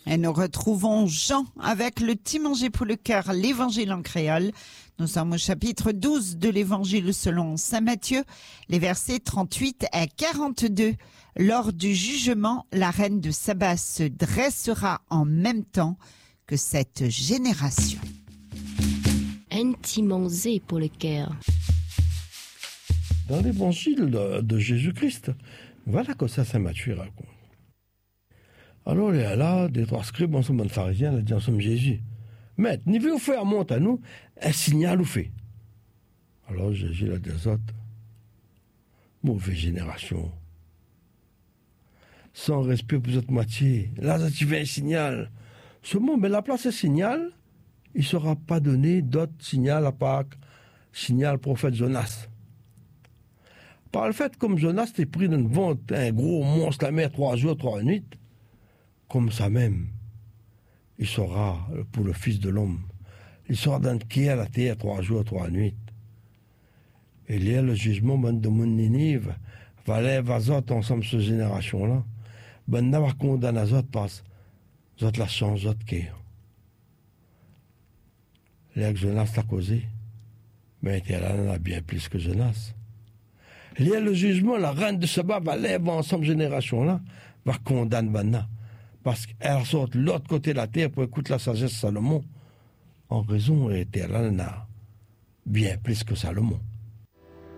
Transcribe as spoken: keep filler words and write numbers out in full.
Et nous retrouvons Jean avec le petit manger pour le cœur, l'évangile en créole. Nous sommes au chapitre douze de l'évangile selon saint Matthieu, les versets trente-huit à quarante-deux. Lors du jugement, la reine de Saba se dressera en même temps que cette génération. Un petit manger pour le cœur. Dans l'évangile de, de Jésus-Christ, voilà que ça saint Matthieu raconte. Alors, il y a là, des trois scribes, on sommes pharisiens, ils disent, on sommes Jésus. Maître, ni vous faire monte à nous, un signal ou fait. Alors, Jésus l'a dit aux autres, mauvaise génération. Sans respect pour votre moitié. Là, ça tu veux un signal. Ce mot, mais la place est signal, il ne sera pas donné d'autre signal à part signal prophète Jonas. Par le fait, comme Jonas t'est pris d'une vente, un gros monstre la mer, trois jours, trois nuits, comme ça même, il sera pour le Fils de l'homme. Il sera dans le quai à la terre trois jours, trois nuits. Et il y a le jugement de mon Ninive, valait vazot ensemble cette génération-là. Ben n'a pas condamné les autres parce que la chance, les autres quai. Là que Jonas t'a causé, mais il en a bien plus que Jonas. Il y a le jugement, la reine de Saba va lèver ensemble génération-là, va condamner Banna. Parce qu'elle sort de l'autre côté de la terre pour écouter la sagesse de Salomon. En raison, elle était là, bien plus que Salomon.